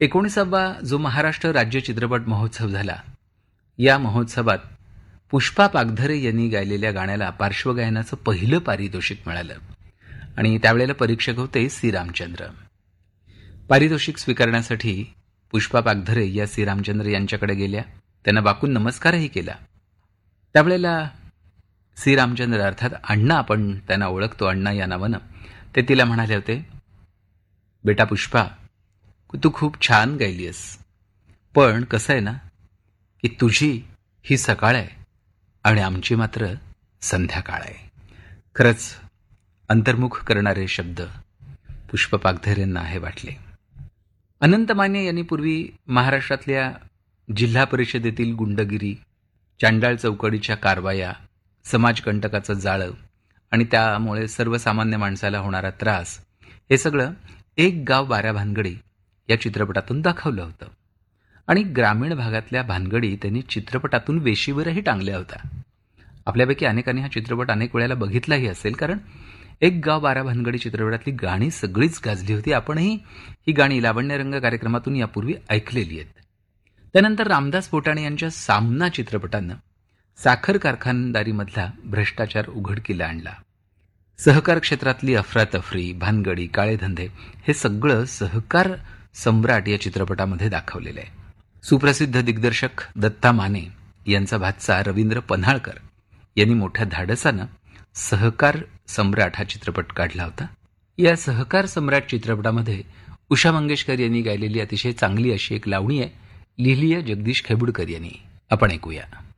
19वा जो महाराष्ट्र राज्य चित्रपट महोत्सव झाला, या महोत्सवात पुष्पा पागधरे यांनी गायलेल्या गाण्याला पार्श्वगायनाचं पहिलं पारितोषिक मिळालं आणि त्यावेळेला परीक्षक होते सी रामचंद्र. पारितोषिक स्वीकारण्यासाठी पुष्पा पागधरे या सी रामचंद्र यांच्याकडे गेल्या. त्यांना वाकून नमस्कारही केला. त्यावेळेला सी रामचंद्र, अर्थात अण्णा, आपण त्यांना ओळखतो अण्णा या नावानं, ते तिला म्हणाले होते, बेटा पुष्पा, तू खूप छान गायलीस, पण कसं आहे ना की तुझी ही सकाळ आहे आणि आमची मात्र संध्याकाळ आहे. खरंच अंतर्मुख करणारे शब्द पुष्पा पागधरे यांना हे वाटले. अनंत माने यांनी पूर्वी महाराष्ट्रातल्या जिल्हा परिषदेतील गुंडगिरी, चांडाळ चौकडीच्या कारवाया, समाजकंटकाचं जाळं आणि त्यामुळे सर्वसामान्य माणसाला होणारा त्रास, हे सगळं एक गाव 12 भानगडी या चित्रपटातून दाखवलं होतं. आणि ग्रामीण भागातल्या भानगडी त्यांनी चित्रपटातून वेशीवरही टांगल्या होत्या. आपल्यापैकी अनेकांनी हा चित्रपट अनेक वेळेला बघितलाही असेल, कारण एक गाव 12 भानगडी चित्रपटातली गाणी सगळीच गाजली होती. आपणही ही गाणी लावण्यरंग कार्यक्रमातून यापूर्वी ऐकलेली आहेत. त्यानंतर रामदास फुटाणे यांच्या सामना चित्रपटानं साखर कारखानदारीमधला भ्रष्टाचार उघडकीला आणला. सहकार क्षेत्रातली अफरातफरी, भानगडी, काळे धंदे, हे सगळं सहकार सम्राट या चित्रपटामध्ये दाखवलेलं आहे. सुप्रसिद्ध दिग्दर्शक दत्ता माने यांचा भाचा रवींद्र पन्हाळकर यांनी मोठ्या धाडसानं सहकार सम्राट हा चित्रपट काढला होता. या सहकार सम्राट चित्रपटामध्ये उषा मंगेशकर यांनी गायलेली अतिशय चांगली अशी एक लावणी आहे, लिहिली आहे जगदीश खेबुडकर यांनी. आपण ऐकूया.